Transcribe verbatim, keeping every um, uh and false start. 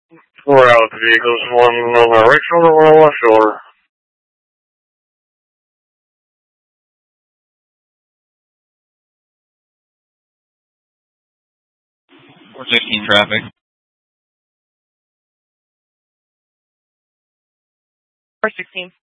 Four out vehicles, one on the right shoulder, one on the left shoulder. four sixteen traffic. four sixteen.